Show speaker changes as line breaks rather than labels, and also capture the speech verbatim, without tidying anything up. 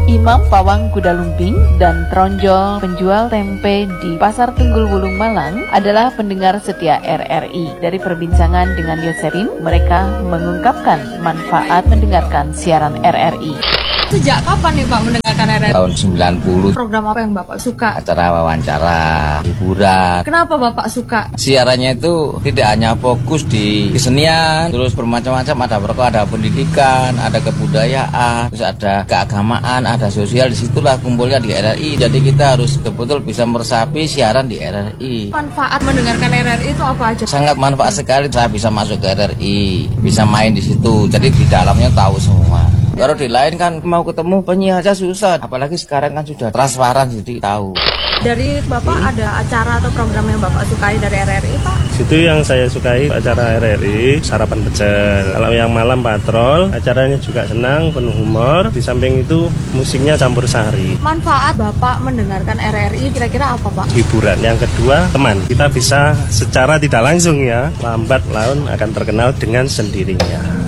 Imam pawang kuda lumping dan tronjol penjual tempe di Pasar Tunggul Wulung Malang adalah pendengar setia R R I. Dari perbincangan dengan Yoserin, mereka mengungkapkan manfaat mendengarkan siaran R R I.
Sejak kapan nih Pak mendengarkan R R I?
Tahun sembilan puluh.
Program apa yang Bapak suka?
Acara wawancara, hiburan.
Kenapa Bapak suka?
Siarannya itu tidak hanya fokus di kesenian, terus bermacam-macam, ada perkara, ada pendidikan, ada kebudayaan, terus ada keagamaan, ada sosial. Disitulah kumpulnya di R R I. Jadi kita harus betul-betul bisa meresapi siaran di R R I.
Manfaat mendengarkan R R I itu apa aja?
Sangat manfaat sekali. Saya bisa masuk ke R R I, bisa main di situ. Jadi di dalamnya tahu semua. Kalau di lain kan mau ketemu penyiar aja susah, apalagi sekarang kan sudah transparan jadi tahu.
Dari Bapak ada acara atau program yang Bapak sukai dari R R I Pak?
Itu yang saya sukai acara R R I, sarapan pecel. Kalau yang malam patrol, acaranya juga senang, penuh humor. Di samping itu musiknya campur sari.
Manfaat Bapak mendengarkan R R I kira-kira apa Pak?
Hiburan. Yang kedua, teman. Kita bisa secara tidak langsung ya, lambat laun akan terkenal dengan sendirinya.